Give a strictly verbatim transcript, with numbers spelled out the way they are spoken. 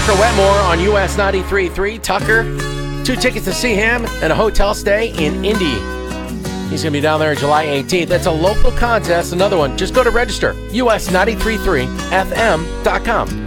Tucker Wetmore on U S ninety-three point three. Tucker, two tickets to see him and a hotel stay in Indy. He's going to be down there July eighteenth. That's a local contest. Another one. Just go to register. U S nine three three F M dot com.